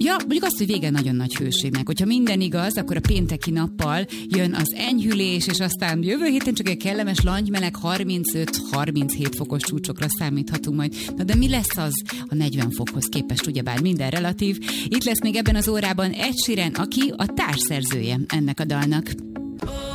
Ja, mondjuk azt, hogy vége nagyon nagy hőségnek. Hogyha minden igaz, akkor a pénteki nappal jön az enyhülés, és aztán jövő héten csak egy kellemes langymeleg 35-37 fokos csúcsokra számíthatunk majd. Na de mi lesz az a 40 fokhoz képest, ugyebár minden relatív. Itt lesz még ebben az órában Ed Sheeran, aki a társszerzője ennek a dalnak.